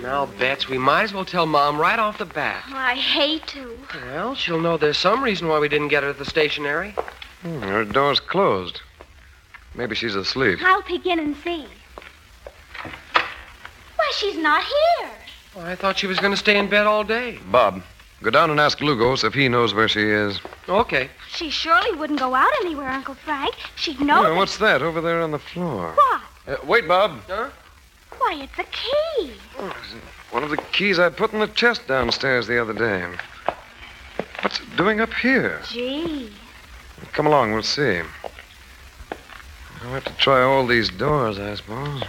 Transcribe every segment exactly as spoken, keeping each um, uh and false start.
Now, Bets, we might as well tell Mom right off the bat. Oh, I hate to. Well, she'll know there's some reason why we didn't get her at the stationery. Hmm, her door's closed. Maybe she's asleep. I'll peek in and see. Why, she's not here. Well, I thought she was going to stay in bed all day. Bob, go down and ask Lugos if he knows where she is. Okay. She surely wouldn't go out anywhere, Uncle Frank. She'd know. Yeah, that... what's that over there on the floor? What? Uh, wait, Bob. Huh? Why, it's a key. Oh, one of the keys I put in the chest downstairs the other day. What's it doing up here? Gee. Come along, we'll see. I'll have to try all these doors, I suppose.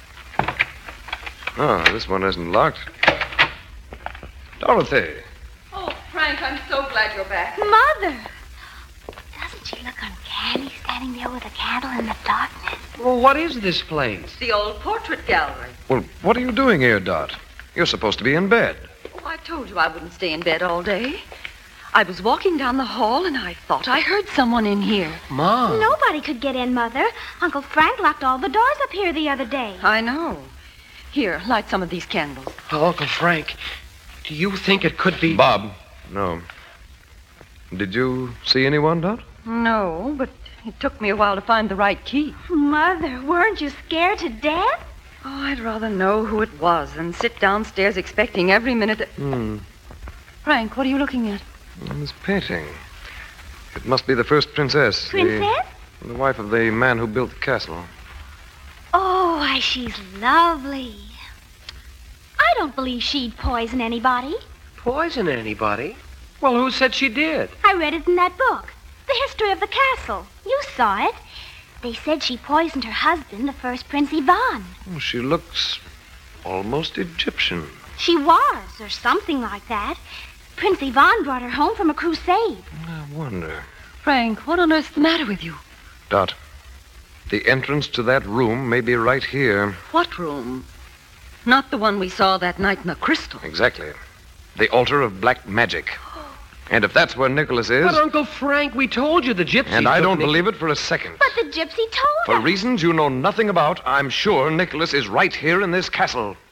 Oh, this one isn't locked. Dorothy. Oh, Frank, I'm so glad you're back. Mother! Doesn't she look uncanny standing there with a candle in the darkness? Well, what is this place? It's the old portrait gallery. Well, what are you doing here, Dot? You're supposed to be in bed. Oh, I told you I wouldn't stay in bed all day. I was walking down the hall, and I thought I heard someone in here. Mom. Nobody could get in, Mother. Uncle Frank locked all the doors up here the other day. I know. Here, light some of these candles. Oh, Uncle Frank, do you think it could be... Bob. No. Did you see anyone, Dot? No, but it took me a while to find the right key. Mother, weren't you scared to death? Oh, I'd rather know who it was than sit downstairs expecting every minute... To... Hmm. Frank, what are you looking at? This painting. It must be the first princess. Princess? The, the wife of the man who built the castle. Oh, why, she's lovely. I don't believe she'd poison anybody. Poison anybody? Well, who said she did? I read it in that book. The history of the castle. You saw it. They said she poisoned her husband, the first Prince Ivan. Oh, she looks almost Egyptian. She was, or something like that. Prince Ivan brought her home from a crusade. I wonder. Frank, what on earth's the matter with you? Dot, the entrance to that room may be right here. What room? Not the one we saw that night in the crystal. Exactly. The altar of black magic. And if that's where Nicholas is... But, Uncle Frank, we told you the gypsy... And I took don't Nick- believe it for a second. But the gypsy told For us. reasons you know nothing about, I'm sure Nicholas is right here in this castle.